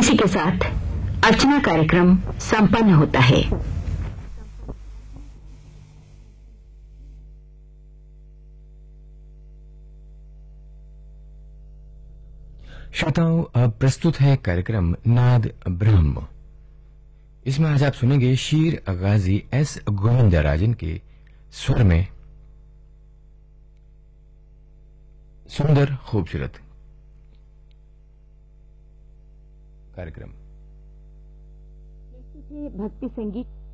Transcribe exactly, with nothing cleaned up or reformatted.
इसी के साथ अर्चना कार्यक्रम संपन्न होता है। श्रोताओं, अब प्रस्तुत है कार्यक्रम नाद ब्रह्म। इसमें आज आप सुनेंगे शीर गाजी एस गोविंदराजन के स्वर में सुंदर खूबसूरत कार्यक्रम। भक्ति संगीत